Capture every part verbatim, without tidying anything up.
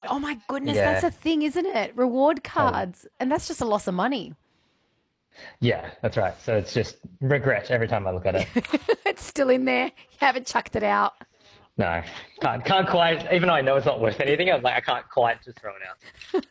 Oh my goodness, that's Yeah, a thing, isn't it? Reward totally. cards. And that's just a loss of money. Yeah, that's right. So it's just regret every time I look at it. It's still in there. You haven't chucked it out. No, can't can't quite. Even though I know it's not worth anything, I'm like I can't quite just throw it out.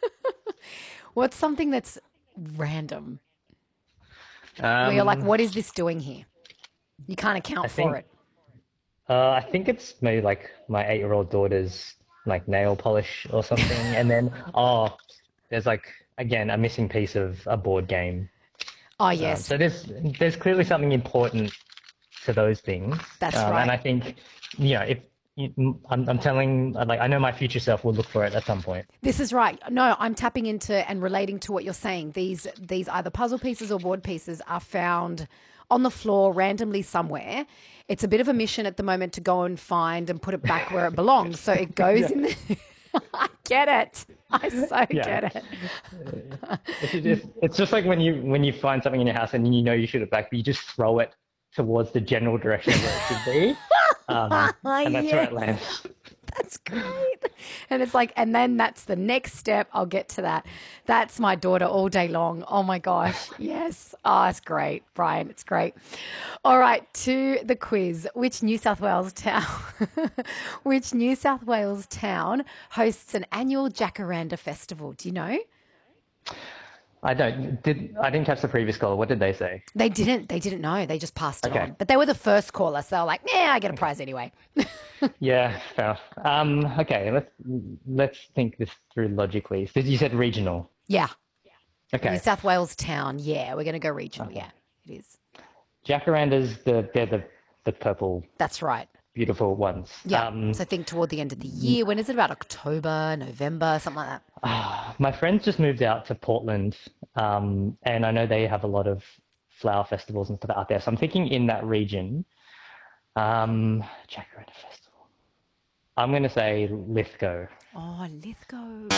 What's something that's random where you're like, Um, what is this doing here? You can't I account for think it. uh, I think it's maybe like my eight-year-old daughter's like nail polish or something, and then oh, there's like again a missing piece of a board game. Oh, Um, yes, so there's there's clearly something important to those things, that's um, and right. I think you know if you, I'm, I'm telling like I know my future self will look for it at some point. This is right. No, I'm tapping into and relating to what you're saying. These these either puzzle pieces or board pieces are found on the floor randomly somewhere. It's a bit of a mission at the moment to go and find and put it back where it belongs. So it goes Yeah, in the I get it. I so yeah. get it. It's just, it's just like when you when you find something in your house and you know you should have back, but you just throw it towards the general direction of where it should be, um, and that's where it Yes. lands. That's great. And it's like, and then that's the next step. I'll get to that. That's my daughter all day long. Oh my gosh. Yes. Oh, it's great, Brian. It's great. All right. To the quiz. Which New South Wales town, which New South Wales town hosts an annual Jacaranda festival? Do you know? I don't did I didn't catch the previous call. What did they say? They didn't. They didn't know. They just passed it Okay, on. But they were the first caller. So they were like, yeah, I get a prize anyway. yeah, fair. Um, okay, let's let's think this through logically. So you said regional. Yeah. New Okay, South Wales town. Yeah. We're going to go regional. okay. Yeah, it is. Jacarandas, the they're the the purple That's right. beautiful ones. Yeah. Um, So think toward the end of the year. When is it? About October, November, something like that. my friends just moved out to Portland, um, and I know they have a lot of flower festivals and stuff out there. So I'm thinking in that region, um, Jacaranda Festival. I'm going to say Lithgow. Oh, Lithgow.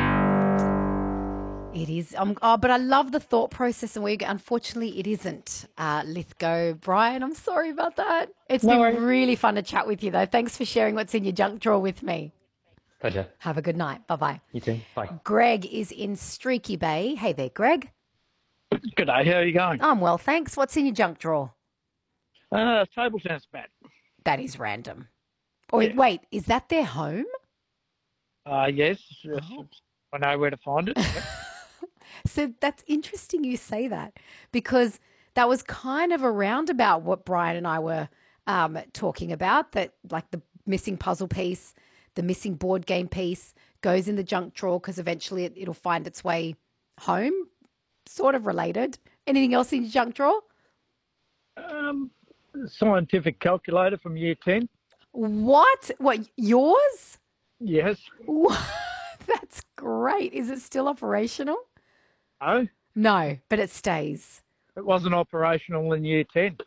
It is. Um, oh, but I love the thought process, and we unfortunately it isn't uh, Lithgow. Brian, I'm sorry about that. It's No been worries. really fun to chat with you, though. Thanks for sharing what's in your junk drawer with me. Pleasure. Have a good night. Bye bye. You too. Bye. Greg is in Streaky Bay. Hey there, Greg. Good day. How are you going? I'm well, thanks. What's in your junk drawer? Uh, table tennis bat. That is random. Or Yeah. wait, is that their home? Uh, yes, yes. Oh. I know where to find it. So that's interesting you say that because that was kind of around about what Brian and I were um, talking about, that like the missing puzzle piece, the missing board game piece goes in the junk drawer because eventually it, it'll find its way home, sort of related. Anything else in your junk drawer? Um, scientific calculator from year ten. What? What, yours? Yes. What? That's great. Is it still operational? No, No, but it stays. it wasn't operational in year ten.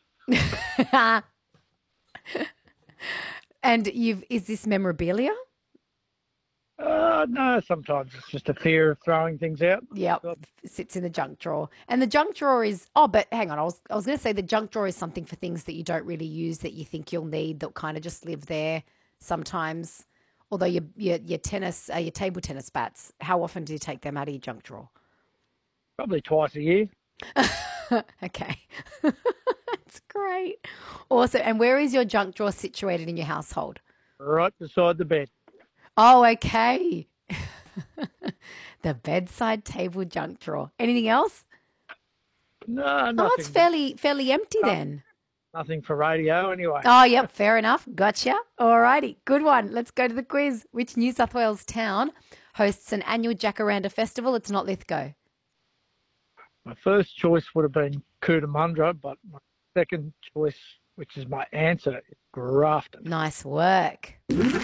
And you've is this memorabilia? Uh, no, sometimes it's just a fear of throwing things out. Yep, sits in the junk drawer. And the junk drawer is oh, but hang on, I was I was going to say the junk drawer is something for things that you don't really use that you think you'll need that kind of just live there sometimes. Although your your your tennis, uh, your table tennis bats, how often do you take them out of your junk drawer? Probably twice a year. Okay, that's great. Also, and where is your junk drawer situated in your household? Right beside the bed. Oh, okay. The bedside table junk drawer. Anything else? No, Oh, it's nothing. fairly fairly empty then. Nothing for radio anyway. Oh, yep, fair enough. Gotcha. All righty, good one. Let's go to the quiz. Which New South Wales town hosts an annual Jacaranda festival? It's not Lithgow. My first choice would have been Cootamundra, but my second choice, which is my answer, is Grafton. Nice work.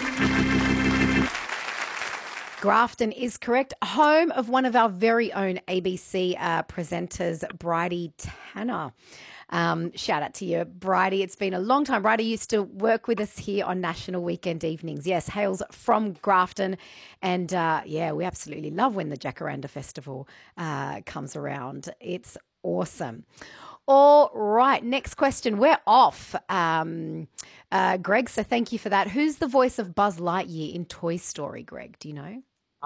Grafton is correct. Home of one of our very own A B C uh, presenters, Bridie Tanner. Um, shout out to you, Bridie. It's been a long time. Bridie used to work with us here on National Weekend Evenings. Yes, hails from Grafton. And uh, yeah, we absolutely love when the Jacaranda Festival uh, comes around. It's awesome. All right, next question. We're off, um, uh, Greg, so thank you for that. Who's the voice of Buzz Lightyear in Toy Story, Greg? Do you know?